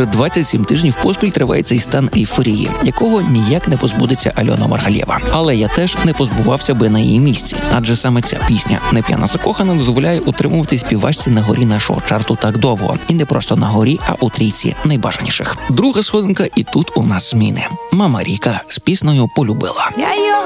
Вже 27 тижнів поспіль триває цей стан ейфорії, якого ніяк не позбудеться Альона Маргалєва. Але я теж не позбувався би на її місці. Адже саме ця пісня «Не п'яна закохана» дозволяє утримувати співачці на горі нашого чарту так довго. І не просто на горі, а у трійці найбажаніших. Друга сходинка, і тут у нас зміни. Мама Ріка з піснею «Полюбила».